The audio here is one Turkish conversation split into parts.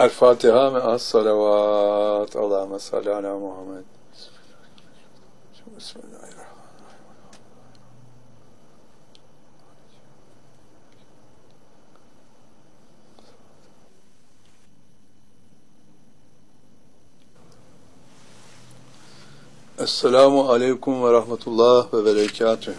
El-Fatiha me'as salavat. Allahümme salli ala Muhammed. Bismillahirrahmanirrahim. Esselamu aleyküm ve rahmetullah ve berekatühü.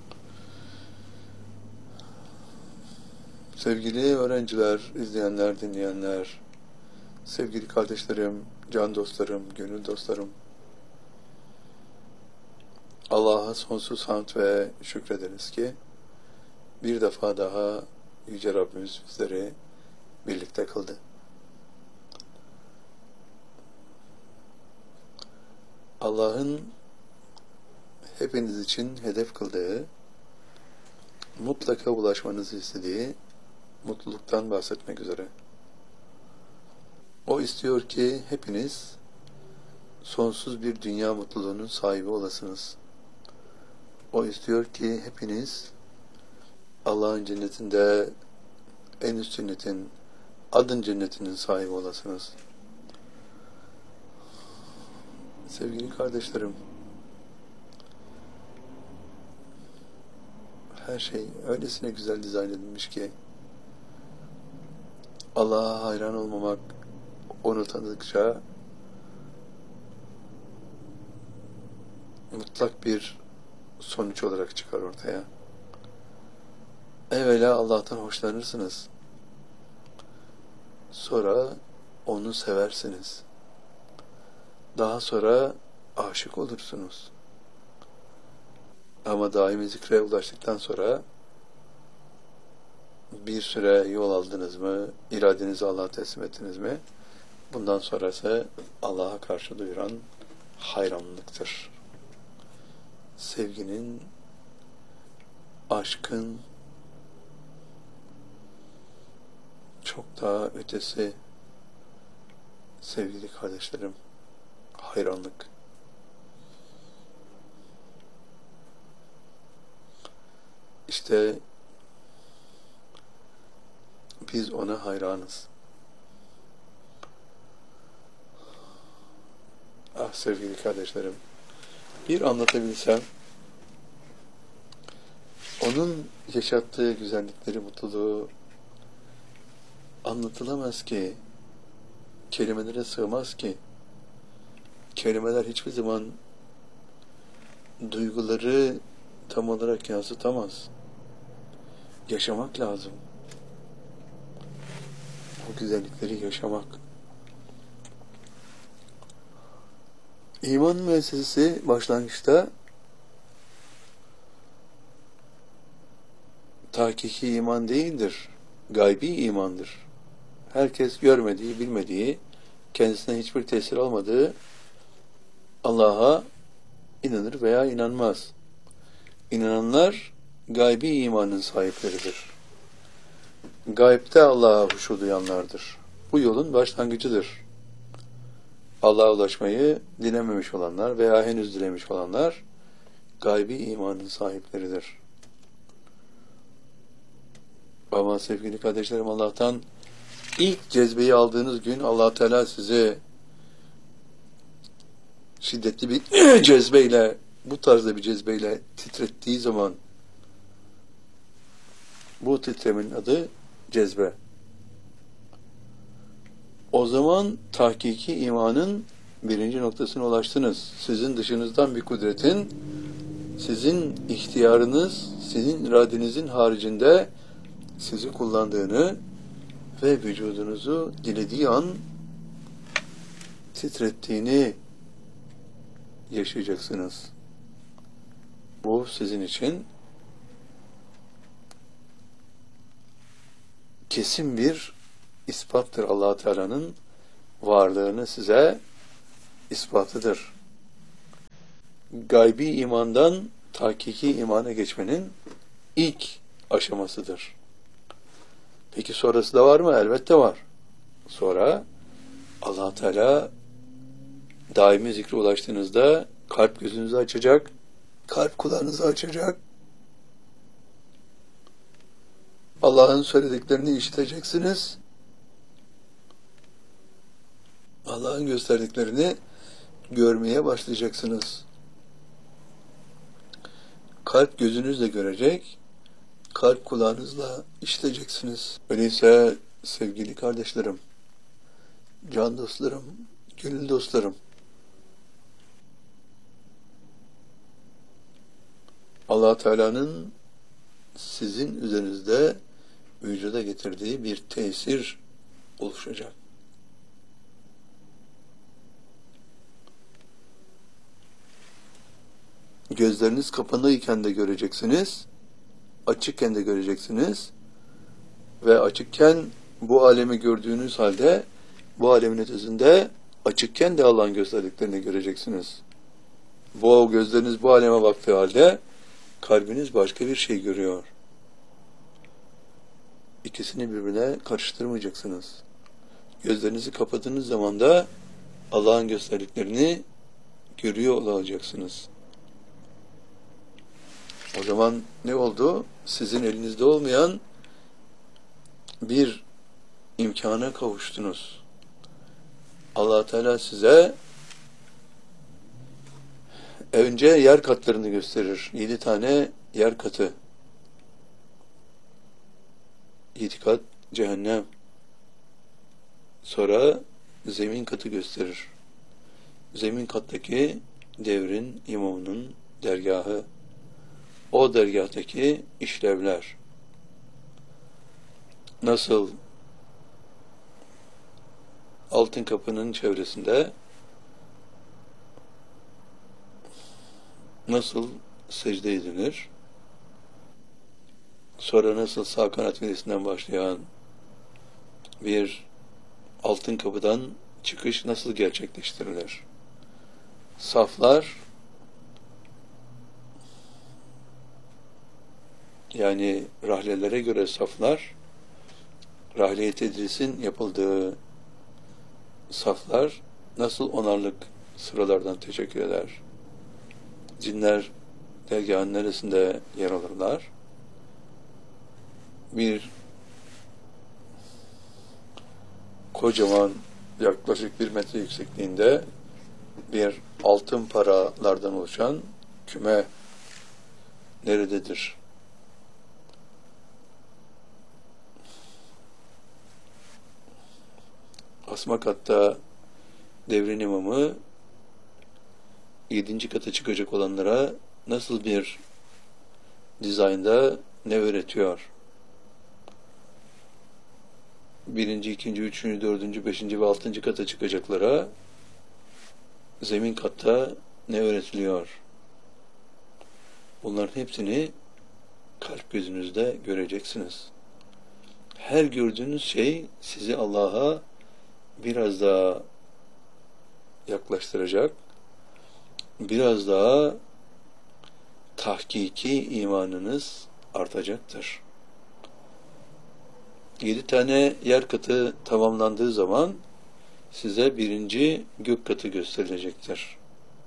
Sevgili öğrenciler, izleyenler, dinleyenler, sevgili kardeşlerim, can dostlarım, gönül dostlarım, Allah'a sonsuz hamd ve şükrederiz ki bir defa daha Yüce Rabbimiz bizleri birlikte kıldı. Allah'ın hepiniz için hedef kıldığı, mutlaka ulaşmanızı istediği mutluluktan bahsetmek üzere. O istiyor ki hepiniz sonsuz bir dünya mutluluğunun sahibi olasınız. O istiyor ki hepiniz Allah'ın cennetinde, en üst cennetin, adın cennetinin sahibi olasınız. Sevgili kardeşlerim, her şey öylesine güzel dizayn edilmiş ki Allah'a hayran olmamak, onu tanıdıkça mutlak bir sonuç olarak çıkar ortaya. Evvela Allah'tan hoşlanırsınız. Sonra onu seversiniz. Daha sonra aşık olursunuz. Ama daimi zikre ulaştıktan sonra bir süre yol aldınız mı, iradenizi Allah'a teslim ettiniz mi, bundan sonrası Allah'a karşı duyuran hayranlıktır. Sevginin, aşkın çok daha ötesi sevgili kardeşlerim, hayranlık. İşte biz ona hayranız. Ah sevgili kardeşlerim, bir anlatabilsem, onun yaşattığı güzellikleri, mutluluğu anlatılamaz ki, kelimelere sığmaz ki. Kelimeler hiçbir zaman duyguları tam olarak yansıtamaz. Yaşamak lazım. Bu güzellikleri yaşamak. İman müessesesi başlangıçta tahkiki iman değildir. Gaybi imandır. Herkes görmediği, bilmediği, kendisine hiçbir tesir almadığı Allah'a inanır veya inanmaz. İnananlar gaybi imanın sahipleridir. Gaybte Allah'a huşu duyanlardır. Bu yolun başlangıcıdır. Allah'a ulaşmayı dilememiş olanlar veya henüz dilemiş olanlar gaybi imanın sahipleridir. Ama sevgili kardeşlerim, Allah'tan ilk cezbeyi aldığınız gün Allah Teala sizi şiddetli bir cezbeyle, bu tarzda bir cezbeyle titrettiği zaman, bu titremenin adı cezbe. O zaman tahkiki imanın birinci noktasına ulaştınız. Sizin dışınızdan bir kudretin, sizin ihtiyarınız, sizin iradenizin haricinde sizi kullandığını ve vücudunuzu dilediği an titrettiğini yaşayacaksınız. Bu sizin için kesin bir ispattır. Allah Teala'nın varlığını size ispatıdır. Gaybi imandan tahkiki imana geçmenin ilk aşamasıdır. Peki sonrası da var mı? Elbette var. Sonra Allah Teala daimi zikre ulaştığınızda kalp gözünüzü açacak, kalp kulağınızı açacak, Allah'ın söylediklerini işiteceksiniz Allah'ın gösterdiklerini görmeye başlayacaksınız. Kalp gözünüzle görecek, kalp kulağınızla işiteceksiniz. Öyleyse sevgili kardeşlerim, can dostlarım, gönül dostlarım, Allah Teala'nın sizin üzerinizde vücuda getirdiği bir tesir oluşacak. Gözleriniz kapalıyken de göreceksiniz, açıkken de göreceksiniz ve açıkken bu alemi gördüğünüz halde bu alemin ötesinde açıkken de Allah'ın gösterdiklerini göreceksiniz. Bu gözleriniz bu aleme baktığı halde kalbiniz başka bir şey görüyor. İkisini birbirine karıştırmayacaksınız. Gözlerinizi kapadığınız zaman da Allah'ın gösterdiklerini görüyor olacaksınız. O zaman ne oldu? Sizin elinizde olmayan bir imkana kavuştunuz. Allah Teala size önce yer katlarını gösterir. 7 tane yer katı. 7 kat cehennem. Sonra zemin katı gösterir. Zemin kattaki devrin imamının dergahı. O dergahtaki işlevler. Nasıl altın kapının çevresinde nasıl secde edilir? Sonra nasıl sağ kanat velisinden başlayan bir altın kapıdan çıkış nasıl gerçekleştirilir? Saflar, yani rahlelere göre saflar, rahle-i tedrisin yapıldığı saflar nasıl onarlık sıralardan teşekkür eder? Cinler dergahın neresinde yer alırlar? Bir kocaman, yaklaşık 1 metre yüksekliğinde bir altın paralardan oluşan küme nerededir? Asma katta devrin imamı 7. kata çıkacak olanlara nasıl bir dizaynda ne öğretiyor? 1., 2., 3., 4., 5. ve 6. kata çıkacaklara zemin katta ne öğretiliyor? Bunların hepsini kalp gözünüzde göreceksiniz. Her gördüğünüz şey sizi Allah'a biraz daha yaklaştıracak, biraz daha tahkiki imanınız artacaktır. 7 tane yer katı tamamlandığı zaman size 1. gök katı gösterilecektir.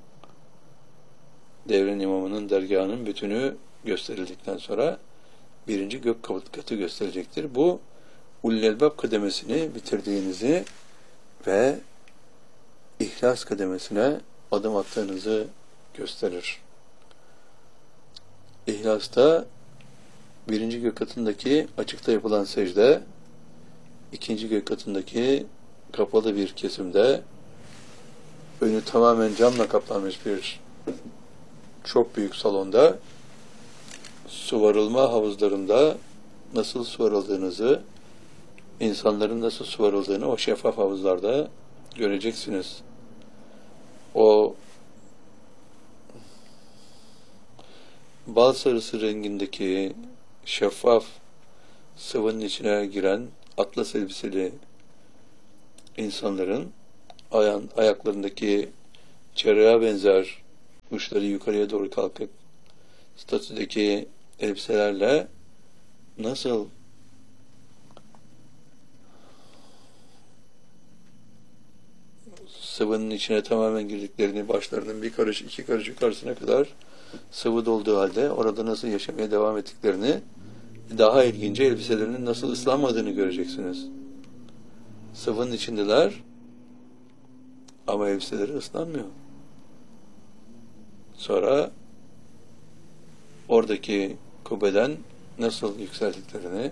Devrin imamının dergahının bütünü gösterildikten sonra 1. gök katı gösterilecektir. Bu Ulul-Elbab kademesini bitirdiğinizi ve İhlas kademesine adım attığınızı gösterir. İhlas'ta 1. gök katındaki açıkta yapılan secde, 2. gök katındaki kapalı bir kesimde, önü tamamen camla kaplanmış bir çok büyük salonda, suvarılma havuzlarında nasıl suvarıldığınızı, insanların nasıl suvarıldığını o şeffaf havuzlarda göreceksiniz. O bal sarısı rengindeki şeffaf sıvının içine giren atlas elbiseli insanların ayaklarındaki çerreğe benzer uçları yukarıya doğru kalkıp statüdeki elbiselerle nasıl sıvının içine tamamen girdiklerini, başlarının 1 karış 2 karış yukarısına kadar sıvı dolduğu halde orada nasıl yaşamaya devam ettiklerini, daha ilginci elbiselerinin nasıl ıslanmadığını göreceksiniz. Sıvının içindeler Ama elbiseleri ıslanmıyor. Sonra oradaki kubbeden nasıl yükseldiklerini,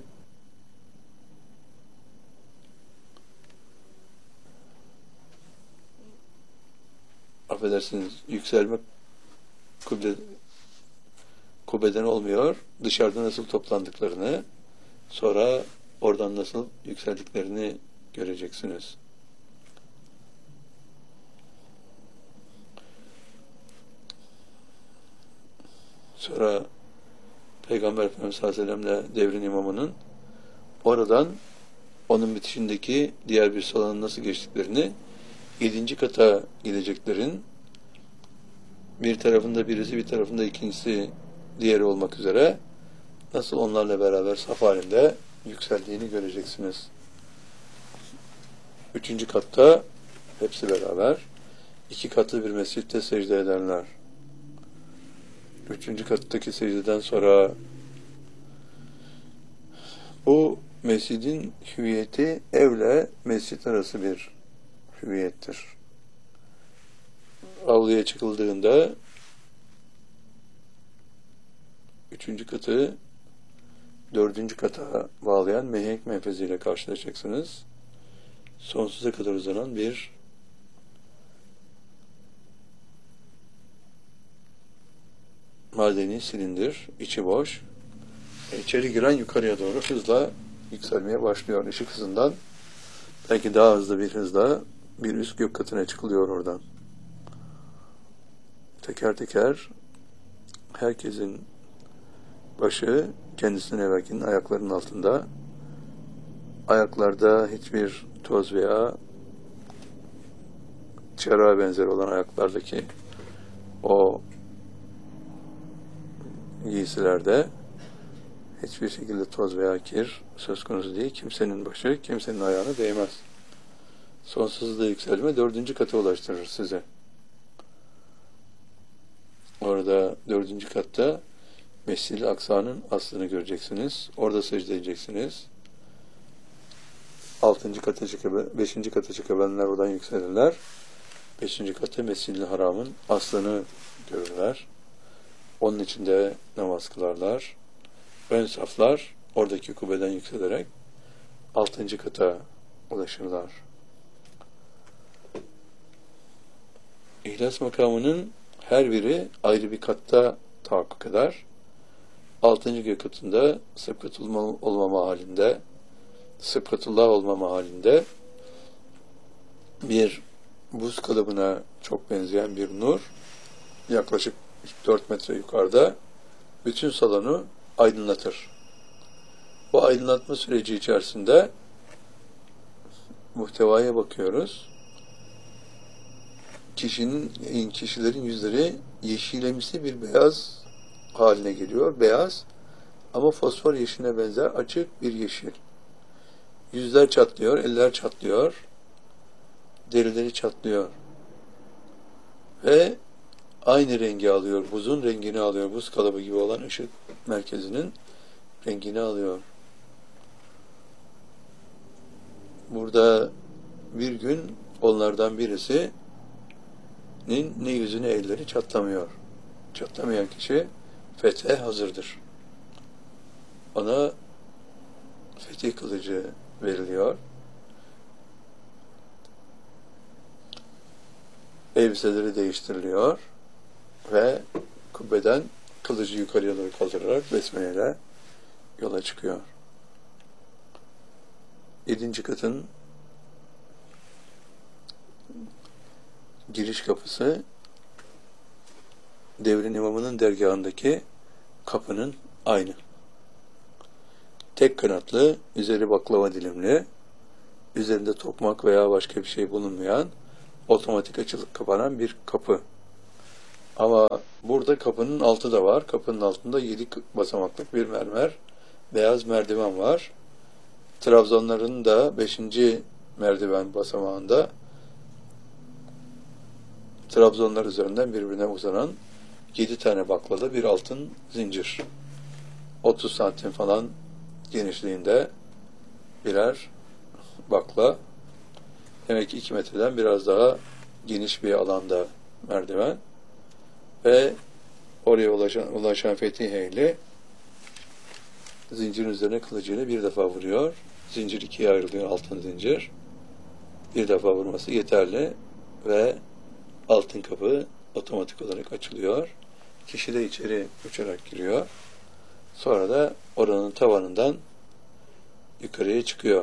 affedersiniz, yükselmek kubbeden olmuyor, dışarıda nasıl toplandıklarını, sonra oradan nasıl yükseldiklerini göreceksiniz. Sonra Peygamber Efendimiz sallallahu aleyhi ve sellem'le devrin imamının oradan onun bitişindeki diğer bir salona nasıl geçtiklerini, 7. kata gideceklerin bir tarafında birisi, bir tarafında ikincisi, diğeri olmak üzere nasıl onlarla beraber saf halinde yükseldiğini göreceksiniz. 3. katta hepsi beraber 2 katlı bir mescitte secde ederler. 3. kattaki secdeden sonra bu mescidin hüviyeti evle mescit arası bir hüviyettir. Avluya çıkıldığında 3. katı 4. kata bağlayan mihenk menfeziyle karşılaşacaksınız. Sonsuza kadar uzanan bir madeni silindir, içi boş. İçeri giren yukarıya doğru hızla yükselmeye başlıyor. Işık hızından belki daha hızlı bir hızla bir üst gök katına çıkılıyor oradan. Teker teker herkesin başı kendisine evvelkinin ayaklarının altında. Ayaklarda hiçbir toz veya çırağa benzer olan ayaklardaki o giysilerde hiçbir şekilde toz veya kir söz konusu değil. Kimsenin başı, kimsenin ayağına değmez. Sonsuz hızla yükselme 4. kata ulaştırır sizi. Orada 4. katta Mescid-i Aksa'nın aslını göreceksiniz. Orada secde edeceksiniz. 6. kata çıkıp 5. kata çıkabilenler oradan yükselirler. 5. kata Mescid-i Haram'ın aslını görürler. Onun içinde namaz kılarlar. Ön saflar oradaki kubbeden yükselerek 6. kata ulaşırlar. İhlas makamının her biri ayrı bir katta tahakkuk eder. 6. gök katında Sıbgıtullah olmama halinde bir buz kalıbına çok benzeyen bir nur yaklaşık 4 metre yukarıda bütün salonu aydınlatır. Bu aydınlatma süreci içerisinde muhtevaya bakıyoruz. Kişilerin yüzleri yeşilemsi bir beyaz haline geliyor. Beyaz ama fosfor yeşiline benzer açık bir yeşil. Yüzler çatlıyor, eller çatlıyor, derileri çatlıyor. Ve aynı rengi alıyor, buzun rengini alıyor. Buz kalıbı gibi olan ışık merkezinin rengini alıyor. Burada bir gün onlardan birisinin ne yüzü ne elleri çatlamıyor. Çatlamayan kişi fethe hazırdır. Ona fetih kılıcı veriliyor. Elbiseleri değiştiriliyor ve kubbeden kılıcı yukarıya doğru kaldırarak besmeleyle yola çıkıyor. 7. katın giriş kapısı devrin imamının dergahındaki kapının aynı. Tek kanatlı, üzeri baklava dilimli, üzerinde tokmak veya başka bir şey bulunmayan, otomatik açılıp kapanan bir kapı. Ama burada kapının altı da var. Kapının altında 7 basamaklık bir mermer, beyaz merdiven var. Trabzonların da 5. merdiven basamağında trabzonlar üzerinden birbirine uzanan 7 tane baklalı bir altın zincir. 30 santim falan genişliğinde birer bakla. Demek ki 2 metreden biraz daha geniş bir alanda merdiven ve oraya ulaşan Fetih Ehli zincirin üzerine kılıcıyla bir defa vuruyor. Zincir ikiye ayrılıyor, altın zincir. Bir defa vurması yeterli ve altın kapı otomatik olarak açılıyor. Kişi de içeri uçarak giriyor. Sonra da oranın tavanından yukarıya çıkıyor.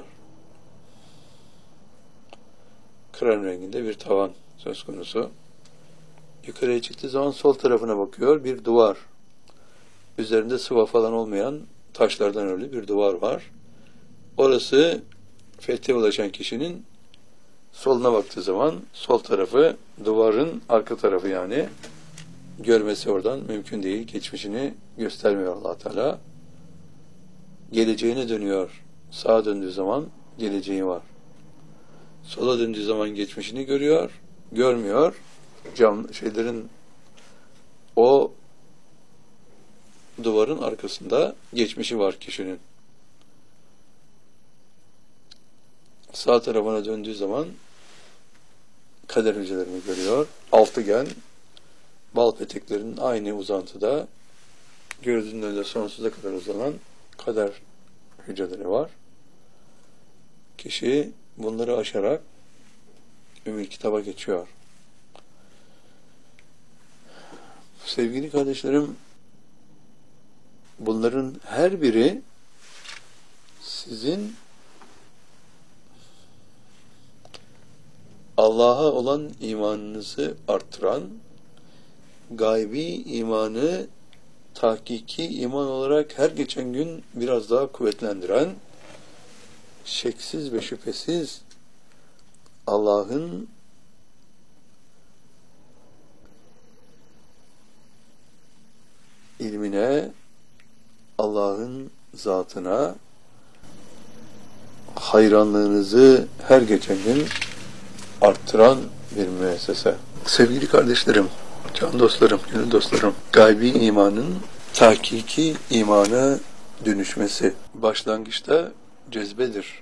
Krem renginde bir tavan söz konusu. Yukarıya çıktığı zaman sol tarafına bakıyor. Bir duvar. Üzerinde sıva falan olmayan taşlardan örülü bir duvar var. Orası fethe ulaşan kişinin soluna baktığı zaman sol tarafı, duvarın arka tarafı yani, görmesi oradan mümkün değil. Geçmişini göstermiyor Allah Teala. Geleceğine dönüyor. Sağa döndüğü zaman geleceği var. Sola döndüğü zaman geçmişini görmüyor. O duvarın arkasında geçmişi var kişinin. Sağ tarafına döndüğü zaman kader hücrelerini görüyor. Altıgen, bal peteklerinin aynı uzantıda gördüğünün önünde sonsuza kadar uzanan kader hücreleri var. Kişi bunları aşarak Ümmül Kitab'a geçiyor. Sevgili kardeşlerim, bunların her biri sizin Allah'a olan imanınızı arttıran, gaybi imanı tahkiki iman olarak her geçen gün biraz daha kuvvetlendiren, şeksiz ve şüphesiz Allah'ın ilmine, Allah'ın zatına hayranlığınızı her geçen gün arttıran bir müessese. Sevgili kardeşlerim, can dostlarım, gönül dostlarım, gaybi imanın tahkiki imana dönüşmesi başlangıçta cezbedir.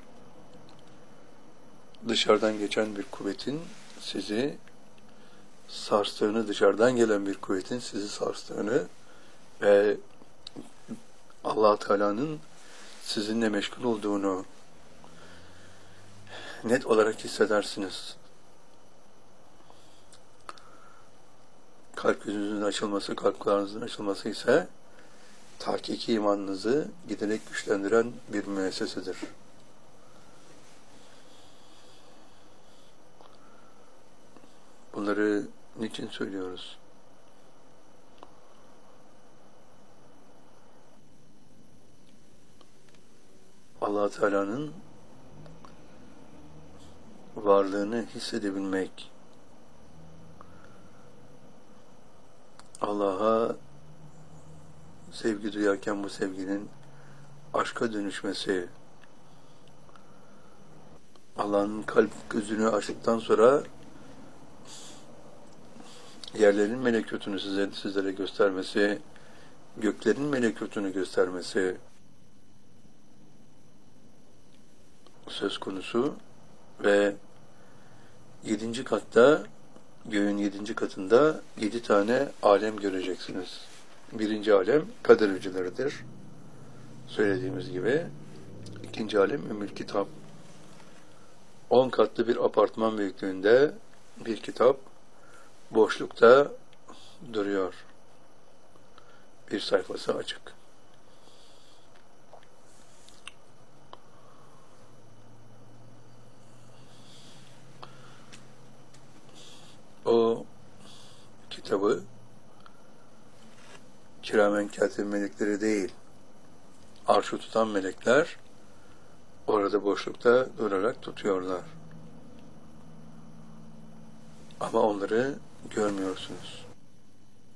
Dışarıdan geçen bir kuvvetin sizi sarstığını, dışarıdan gelen bir kuvvetin sizi sarstığını ve Allah Teala'nın sizinle meşgul olduğunu net olarak hissedersiniz. Kalp gözünüzün açılması, kalp kulağınızın açılması ise tahkiki imanınızı giderek güçlendiren bir müessesedir. Bunları niçin söylüyoruz? Allah Teala'nın varlığını hissedebilmek, Allah'a sevgi duyarken bu sevginin aşka dönüşmesi, Allah'ın kalp gözünü açtıktan sonra yerlerin melekutunu sizlere göstermesi, göklerin melekutunu göstermesi söz konusu ve 7. katta, göğün 7. katında 7 tane alem göreceksiniz. 1. alem kader hücreleridir. Söylediğimiz gibi. 2. alem Ümmül Kitap. 10 katlı bir apartman büyüklüğünde bir kitap boşlukta duruyor. Bir sayfası açık. O kitabı kiramen katib melekleri değil, arşı tutan melekler orada boşlukta durarak tutuyorlar. Ama onları görmüyorsunuz.